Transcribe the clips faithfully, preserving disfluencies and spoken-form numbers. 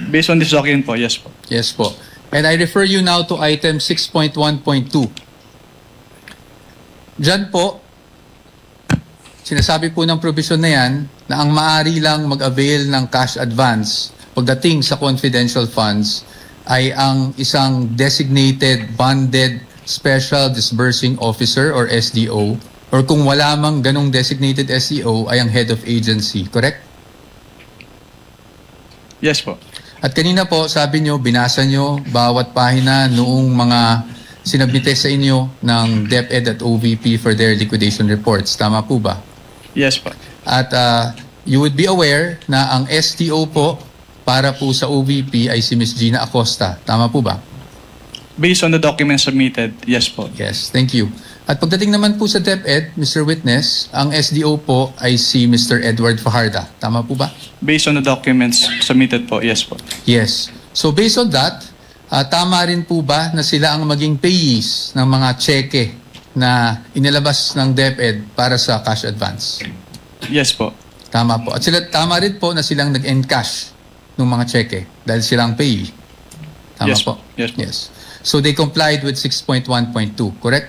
Based on this document po, yes po. Yes po. And I refer you now to item six point one point two. Diyan po, sinasabi po ng provision na yan na ang maaari lang mag-avail ng cash advance pagdating sa confidential funds ay ang isang designated bonded special disbursing officer or S D O, or kung wala mang ganong designated S D O ay ang head of agency. Correct? Yes po. At kanina po, sabi nyo, binasa nyo bawat pahina noong mga sinabite sa inyo ng DepEd at O V P for their liquidation reports. Tama po ba? Yes po. At uh, you would be aware na ang S T O po para po sa O V P ay si Miz Gina Acosta. Tama po ba? Based on the documents submitted, yes po. Yes, thank you. At pagdating naman po sa DepEd, Mister Witness, ang S D O po ay si Mister Edward Fajarda. Tama po ba? Based on the documents submitted po, yes po. Yes. So based on that, uh, tama rin po ba na sila ang maging payees ng mga cheque na inilabas ng DepEd para sa cash advance? Yes po. Tama po. At sila, tama rin po na silang nag-encash ng mga cheque dahil silang payee. Tama Yes po? Yes po. Yes. So they complied with six point one point two, correct?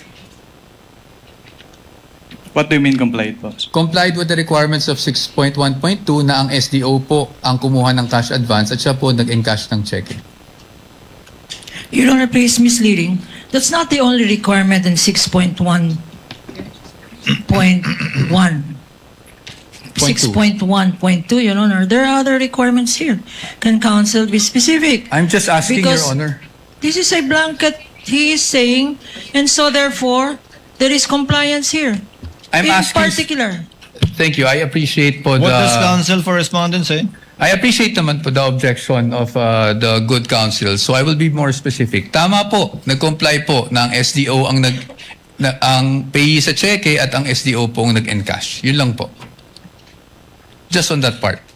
What do you mean complied po? Complied with the requirements of six point one point two na ang S D O po ang kumuha ng cash advance at siya po nag-encash ng cheque. Your Honor, please misleading. That's not the only requirement in six point one point one. six point one point two, Your Honor. There are other requirements here. Can counsel be specific? I'm just asking, Because Your Honor. This is a blanket he is saying, and so therefore, there is compliance here. I'm in asking- particular. Thank you. I appreciate po What the... does counsel for respondent say? I appreciate naman po the objection of uh, the good counsel. So I will be more specific. Tama po, nag-comply po na ang S D O ang nag na, ang payee sa cheque at ang S D O po ang nag-encash. Yun lang po. Just on that part.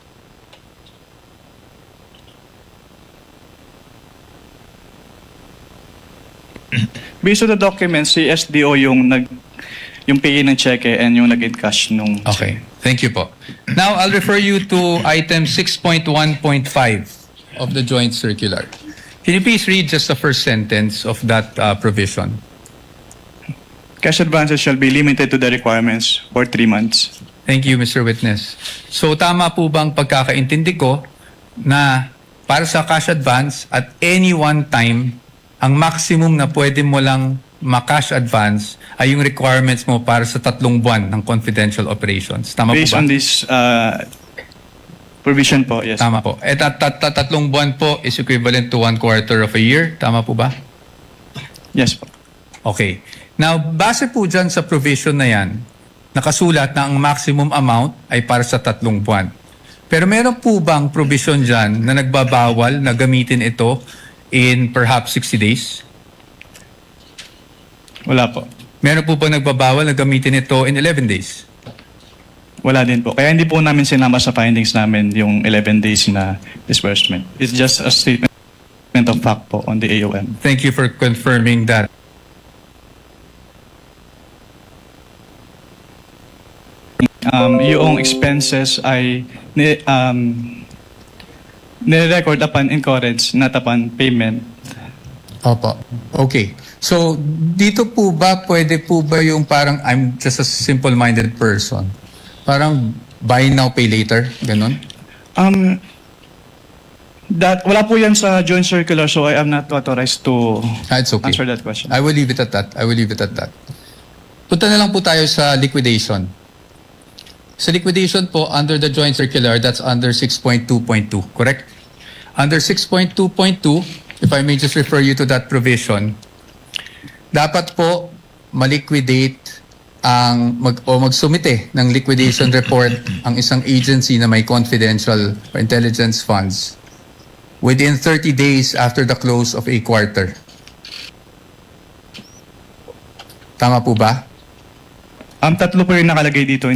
Based on the documents, si S D O yung nag yung payee ng cheque and yung nag-encash nung Okay. Thank you po. Now, I'll refer you to item six point one point five of the joint circular. Can you please read just the first sentence of that uh, provision? cash advances shall be limited to the requirements for three months. Thank you, Mister Witness. So, tama po bang pagkakaintindi ko na para sa cash advance at any one time, ang maximum na pwede mo lang ma-cash advance ay yung requirements mo para sa tatlong buwan ng confidential operations. Tama Based po ba? on this uh, provision po, yes. Tama po. At at, at, at tatlong buwan po is equivalent to one quarter of a year. Tama po ba? Yes po. Okay. Now, base po dyan sa provision na yan, nakasulat na ang maximum amount ay para sa tatlong buwan. Pero meron po bang provision dyan na nagbabawal na gamitin ito in perhaps sixty days? Wala po. Meron po ba nagbabawal na gamitin ito in eleven days? Wala din po. Kaya hindi po namin sinama sa findings namin yung eleven days na disbursement. It's just a statement of fact po on the A O M. Thank you for confirming that. Um, yung expenses ay ni, um, nire-record upon incurrence, not upon payment. Opo. Okay. So, dito po ba, pwede po ba yung parang I'm just a simple-minded person? Parang buy now, pay later? Ganon? Um, that, wala po yan sa joint circular, so I am not authorized to Ah, it's okay. answer that question. I will leave it at that. I will leave it at that. Punta na lang po tayo sa liquidation. Sa liquidation po, under the joint circular, that's under six point two point two, correct? Under six point two point two, if I may just refer you to that provision, dapat po maliquidate ang mag, o magsumite ng liquidation report ang isang agency na may confidential or intelligence funds within thirty days after the close of a quarter. Tama po ba? Um, tatlo po yung nakalagay dito.